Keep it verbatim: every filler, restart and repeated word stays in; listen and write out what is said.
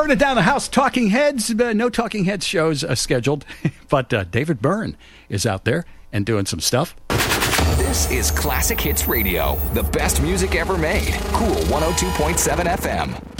Burning down the house, Talking Heads. Uh, no Talking Heads shows uh, scheduled, but uh, David Byrne is out there and doing some stuff. This is Classic Hits Radio, the best music ever made. Cool one oh two point seven F M.